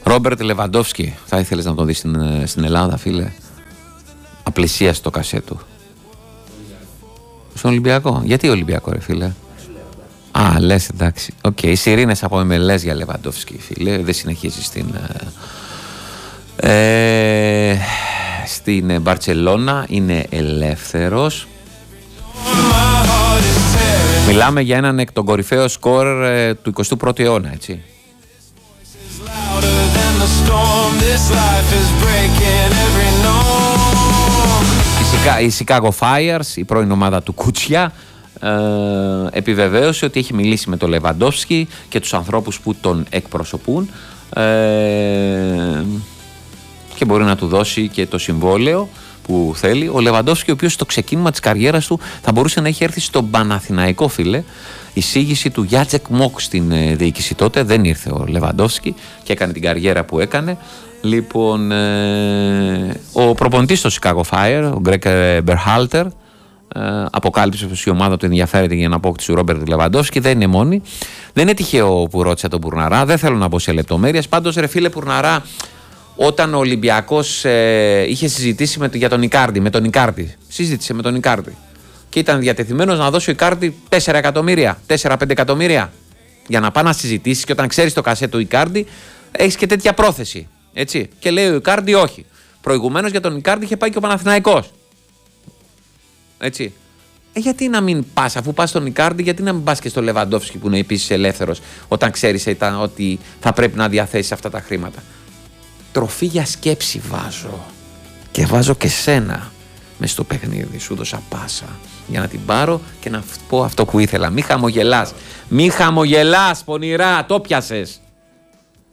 Ρόμπερτ Λεβαντόφσκι, θα ήθελες να τον δεις στην Ελλάδα, φίλε? Απλησίασε το κασέ του. Στον Ολυμπιακό. Γιατί Ολυμπιακό, ρε φίλε? Α, λες, εντάξει. Οκ, οι σιρήνες από MLS για Λεβαντόφσκι, φίλε. Δεν συνεχίζει στην Μπαρτσελώνα. Είναι ελεύθερος. Μιλάμε για έναν εκ των κορυφαίων σκορ του 21ου αιώνα, έτσι. Η Chicago Fires, η πρώην ομάδα του Κούτσια, επιβεβαίωσε ότι έχει μιλήσει με τον Λεβαντόφσκι και τους ανθρώπους που τον εκπροσωπούν και μπορεί να του δώσει και το συμβόλαιο που θέλει. Ο Λεβαντόφσκι, ο οποίος στο ξεκίνημα της καριέρας του θα μπορούσε να έχει έρθει στον Παναθηναϊκό, φίλε. Εισήγηση του Γιάτζεκ Μόκ στην διοίκηση τότε. Δεν ήρθε ο Λεβαντόφσκι και έκανε την καριέρα που έκανε. Λοιπόν, ο προπονητής στο Chicago Fire, ο Γκρέκ Μπερχάλτερ, αποκάλυψε πως η ομάδα του ενδιαφέρεται για την απόκτηση του Ρόμπερτ Λεβαντόφσκι. Δεν είναι μόνη. Δεν είναι τυχαίο που ρώτησα τον Πουρναρά. Δεν θέλω να μπω σε λεπτομέρειες. Πάντως, ρε φίλε Πουρναρά, όταν ο Ολυμπιακός είχε συζητήσει για τον Ικάρντι, συζήτησε με τον Ικάρντι και ήταν διατεθειμένος να δώσει ο Ικάρντι 4 εκατομμύρια, 4-5 εκατομμύρια για να πάει να συζητήσει, και όταν ξέρεις το κασέ του Ικάρντι, έχεις και τέτοια πρόθεση. Έτσι. Και λέει ο Ικάρντι όχι. Προηγουμένως για τον Ικάρντι είχε πάει και ο Παναθηναϊκός. Έτσι. Γιατί να μην πας, αφού πας στον Ικάρντι, γιατί να μην πας και στο Λεβαντόφσκι που είναι επίσης ελεύθερος, όταν ξέρεις ότι θα πρέπει να διαθέσεις αυτά τα χρήματα? Τροφή για σκέψη βάζω. Και βάζω και σένα μες στο παιχνίδι. Σου δώσα πάσα για να την πάρω και να πω αυτό που ήθελα. Μη χαμογελάς. Μη χαμογελάς, πονηρά. Το πιάσες.